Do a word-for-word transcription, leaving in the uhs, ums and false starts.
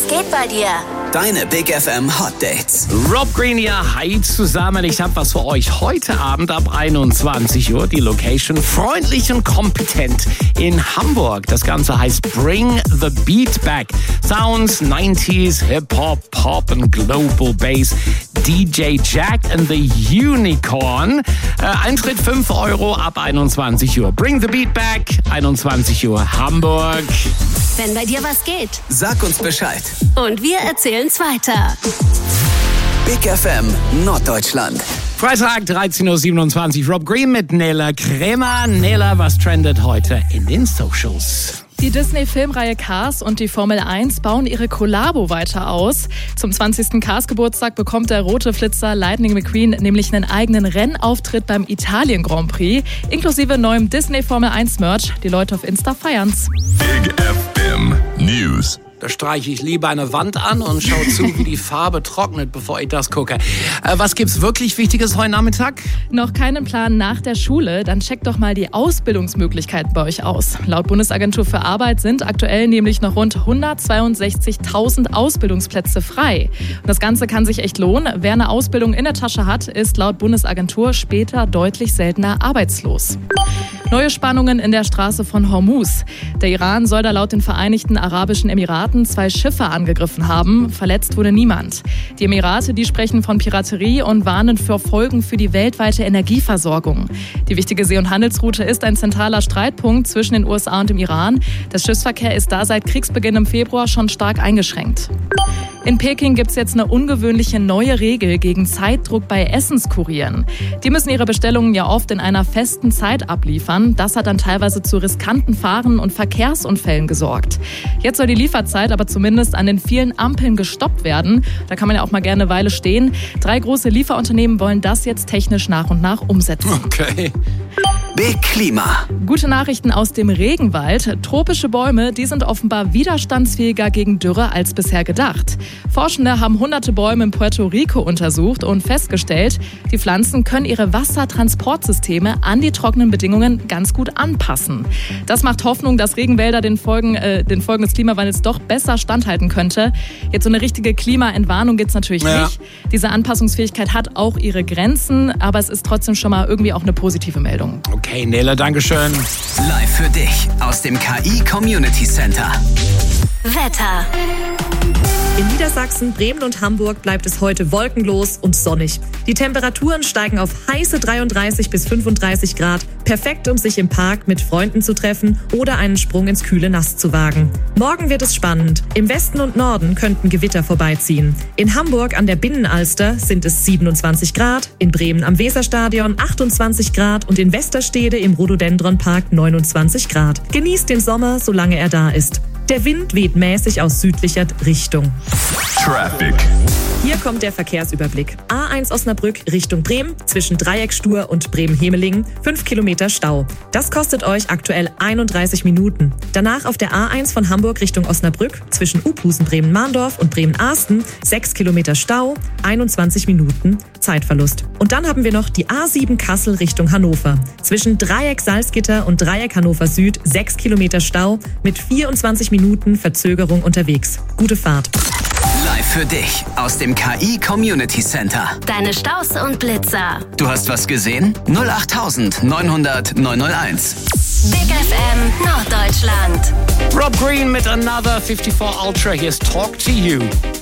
geht bei dir? Deine Big F M Hot Dates. Rob Green, ja, hi zusammen. Ich habe was für euch heute Abend ab einundzwanzig Uhr. Die Location freundlich und kompetent in Hamburg. Das Ganze heißt Bring the Beat Back. Sounds, nineties, Hip-Hop, Pop und Global Bass. D J Jack and the Unicorn. Äh, Eintritt fünf Euro ab einundzwanzig Uhr. Bring the Beat Back, einundzwanzig Uhr Hamburg. Wenn bei dir was geht. Sag uns Bescheid. Und wir erzählen's weiter. Big F M Norddeutschland. Freitag, dreizehn Uhr siebenundzwanzig. Rob Green mit Nela Krämer. Nela, was trendet heute in den Socials? Die Disney-Filmreihe Cars und die Formel eins bauen ihre Kollabo weiter aus. Zum zwanzigsten Cars-Geburtstag bekommt der rote Flitzer Lightning McQueen nämlich einen eigenen Rennauftritt beim Italien Grand Prix, inklusive neuem Disney-Formel eins Merch. Die Leute auf Insta feiern's. Big F M News. Da streiche ich lieber eine Wand an und schaue zu, wie die Farbe trocknet, bevor ich das gucke. Äh, was gibt's wirklich Wichtiges heute Nachmittag? Noch keinen Plan nach der Schule? Dann checkt doch mal die Ausbildungsmöglichkeiten bei euch aus. Laut Bundesagentur für Arbeit sind aktuell nämlich noch rund hundertzweiundsechzigtausend Ausbildungsplätze frei. Und das Ganze kann sich echt lohnen. Wer eine Ausbildung in der Tasche hat, ist laut Bundesagentur später deutlich seltener arbeitslos. Neue Spannungen in der Straße von Hormuz. Der Iran soll da laut den Vereinigten Arabischen Emiraten zwei Schiffe angegriffen haben. Verletzt wurde niemand. Die Emirate, die sprechen von Piraterie und warnen für Folgen für die weltweite Energieversorgung. Die wichtige See- und Handelsroute ist ein zentraler Streitpunkt zwischen den U S A und dem Iran. Der Schiffsverkehr ist da seit Kriegsbeginn im Februar schon stark eingeschränkt. In Peking gibt es jetzt eine ungewöhnliche neue Regel gegen Zeitdruck bei Essenskurieren. Die müssen ihre Bestellungen ja oft in einer festen Zeit abliefern. Das hat dann teilweise zu riskanten Fahren und Verkehrsunfällen gesorgt. Jetzt soll die Lieferzeit aber zumindest an den vielen Ampeln gestoppt werden. Da kann man ja auch mal gerne eine Weile stehen. Drei große Lieferunternehmen wollen das jetzt technisch nach und nach umsetzen. Okay. Big Klima. Gute Nachrichten aus dem Regenwald. Tropische Bäume, die sind offenbar widerstandsfähiger gegen Dürre als bisher gedacht. Forschende haben hunderte Bäume in Puerto Rico untersucht und festgestellt, die Pflanzen können ihre Wassertransportsysteme an die trockenen Bedingungen ganz gut anpassen. Das macht Hoffnung, dass Regenwälder den Folgen, äh, den Folgen des Klimawandels doch besser standhalten könnte. Jetzt so eine richtige Klimaentwarnung gibt es natürlich ja. nicht. Diese Anpassungsfähigkeit hat auch ihre Grenzen, aber es ist trotzdem schon mal irgendwie auch eine positive Meldung. Okay, Nela, dankeschön. Live für dich aus dem K I Community Center. Wetter. In Niedersachsen, Bremen und Hamburg bleibt es heute wolkenlos und sonnig. Die Temperaturen steigen auf heiße dreiunddreißig bis fünfunddreißig Grad. Perfekt, um sich im Park mit Freunden zu treffen oder einen Sprung ins kühle Nass zu wagen. Morgen wird es spannend. Im Westen und Norden könnten Gewitter vorbeiziehen. In Hamburg an der Binnenalster sind es siebenundzwanzig Grad, in Bremen am Weserstadion achtundzwanzig Grad und in Westerstede im Rhododendronpark neunundzwanzig Grad. Genießt den Sommer, solange er da ist. Der Wind weht mäßig aus südlicher Richtung. Traffic. Hier kommt der Verkehrsüberblick. A eins Osnabrück Richtung Bremen, zwischen Dreieckstur und Bremen-Hemelingen, fünf Kilometer Stau. Das kostet euch aktuell einunddreißig Minuten. Danach auf der A eins von Hamburg Richtung Osnabrück, zwischen Uphusen Bremen-Mahndorf und Bremen-Ahsten, sechs Kilometer Stau, einundzwanzig Minuten Zeitverlust. Und dann haben wir noch die A sieben Kassel Richtung Hannover. Zwischen Dreieck Salzgitter und Dreieck Hannover Süd, sechs Kilometer Stau, mit vierundzwanzig Minuten Verzögerung unterwegs. Gute Fahrt. Live für dich aus dem K I Community Center. Deine Staus und Blitzer. Du hast was gesehen? null acht neun hundert neun null eins. Big F M Norddeutschland. Rob Green mit Another fifty-four Ultra. Here's Talk to You.